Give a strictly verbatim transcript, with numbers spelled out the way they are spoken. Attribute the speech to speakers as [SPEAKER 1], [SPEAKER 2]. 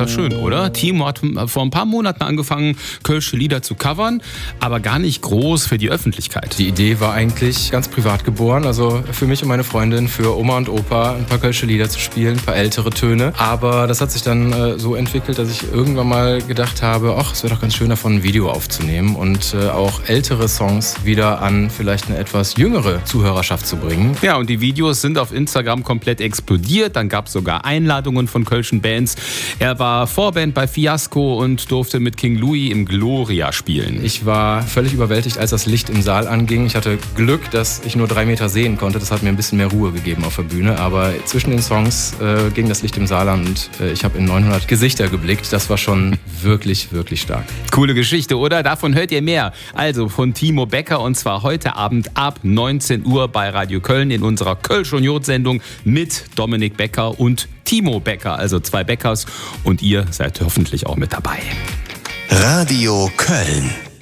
[SPEAKER 1] doch schön, oder? Timo hat vor ein paar Monaten angefangen, kölsche Lieder zu covern, aber gar nicht groß für die Öffentlichkeit.
[SPEAKER 2] Die Idee war eigentlich ganz privat geboren, also für mich und meine Freundin, für Oma und Opa ein paar kölsche Lieder zu spielen, ein paar ältere Töne. Aber das hat sich dann äh, so entwickelt, dass ich irgendwann mal gedacht habe, ach, es wäre doch ganz schön davon ein Video aufzunehmen und äh, auch ältere Songs wieder an vielleicht eine etwas jüngere Zuhörerschaft zu bringen.
[SPEAKER 1] Ja, und die Videos sind auf Instagram komplett explodiert. Dann gab es sogar Einladungen von kölschen Bands. Er war Vorband bei Fiasco und durfte mit King Louis im Gloria spielen.
[SPEAKER 2] Ich war völlig überwältigt, als das Licht im Saal anging. Ich hatte Glück, dass ich nur drei Meter sehen konnte. Das hat mir ein bisschen mehr Ruhe gegeben auf der Bühne. Aber zwischen den Songs äh, ging das Licht im Saal an und äh, ich habe in neunhundert Gesichter geblickt. Das war schon wirklich, wirklich stark.
[SPEAKER 1] Coole Geschichte, oder? Davon hört ihr mehr. Also von Timo Becker und zwar heute Abend ab neunzehn Uhr bei Radio Köln in unserer Kölsch-und-Jod-Sendung mit Dominik Becker und Timo Becker, also zwei Beckers. Und ihr seid hoffentlich auch mit dabei.
[SPEAKER 3] Radio Köln.